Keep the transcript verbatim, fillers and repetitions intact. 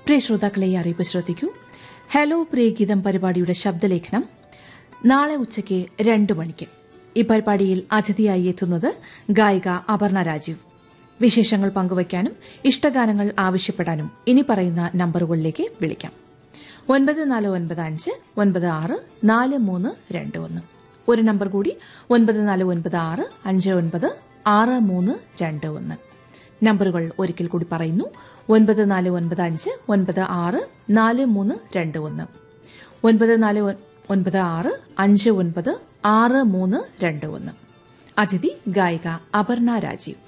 പ്രിയ ശ്രോതാക്കളെ, അറിയിപ്പ് ശ്രദ്ധിക്കൂ. ഹലോ പ്രിയ ഗീതം പരിപാടിയുടെ ശബ്ദലേഖനം നാളെ ഉച്ചയ്ക്ക് രണ്ടു മണിക്ക്. ഈ പരിപാടിയിൽ അതിഥിയായി എത്തുന്നത് ഗായിക അപർണ രാജീവ്. വിശേഷങ്ങൾ പങ്കുവയ്ക്കാനും ഇഷ്ടഗാനങ്ങൾ ആവശ്യപ്പെടാനും ഇനി പറയുന്ന നമ്പറുകളിലേക്ക് വിളിക്കാം. ഒൻപത് നാല് ഒൻപത് അഞ്ച് ഒൻപത് ആറ് നാല് മൂന്ന് രണ്ട് ഒന്ന്. ഒരു നമ്പർ കൂടി, ഒൻപത് നാല് ഒൻപത് ആറ് അഞ്ച് ഒൻപത് ആറ് മൂന്ന് രണ്ട് ഒന്ന്. നമ്പറുകൾ ഒരിക്കൽ കൂടി പറയുന്നു. ഒൻപത് നാല് ഒൻപത് അഞ്ച് ഒൻപത് ആറ് നാല് മൂന്ന് രണ്ട് ഒന്ന്. ഒൻപത് നാല് ഒൻപത് ആറ് അഞ്ച് ഒൻപത് ആറ് മൂന്ന് രണ്ട് ഒന്ന്. അതിഥി ഗായിക അപർണ രാജീവ്.